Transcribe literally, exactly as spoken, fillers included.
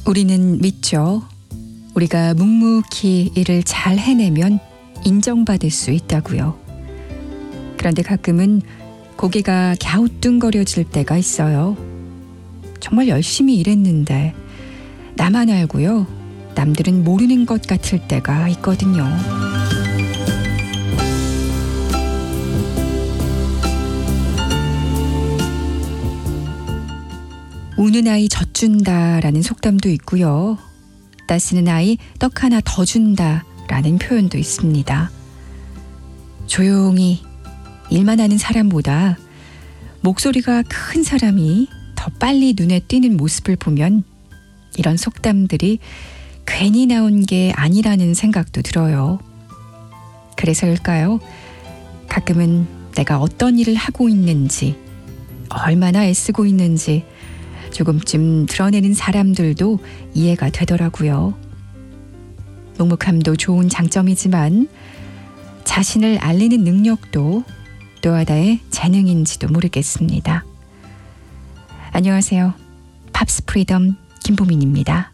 우리는 믿죠. 우리가 묵묵히 일을 잘 해내면 인정받을 수 있다고요. 그런데 가끔은 고개가 갸우뚱거려질 때가 있어요. 정말 열심히 일했는데 나만 알고요. 남들은 모르는 것 같을 때가 있거든요. 우는 아이 젖준다라는 속담도 있고요. 따스는 아이 떡 하나 더 준다라는 표현도 있습니다. 조용히 일만 하는 사람보다 목소리가 큰 사람이 더 빨리 눈에 띄는 모습을 보면 이런 속담들이 괜히 나온 게 아니라는 생각도 들어요. 그래서일까요? 가끔은 내가 어떤 일을 하고 있는지, 얼마나 애쓰고 있는지 조금쯤 드러내는 사람들도 이해가 되더라고요. 묵묵함도 좋은 장점이지만 자신을 알리는 능력도 또 하나의 재능인지도 모르겠습니다. 안녕하세요. 팝스 프리덤 김보민입니다.